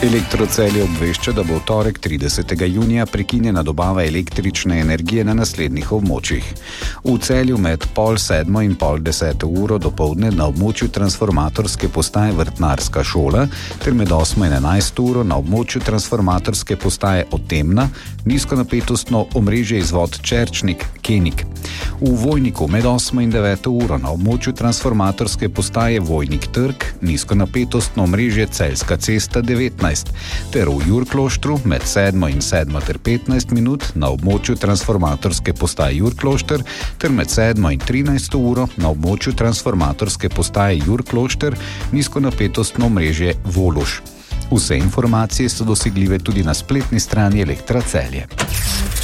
Elektrocelje obvešča, da bo v torek 30. junija prekinjena dobava električne energije na naslednjih območjih. V Celju med 6:30 in 9:30 dopoldne na območju transformatorske postaje Vrtnarska šola ter med 8 in 11 na območju transformatorske postaje Otemna nizkonapetostno omrežje izvod Čerčnik-Kenik. V Vojniku med 8 in 9 na območju transformatorske postaje Vojnik-Trg nizkonapetostno omrežje Celjska cesta 19 ter v Jurkloštru med 7 in 7:15 na območju transformatorske postaje Jurklošter ter med 7 in 13 na območju transformatorske postaje Jurklošter nizkonapetostno omrežje Vološ. Vse informacije so dosegljive tudi na spletni strani Elektra Celje.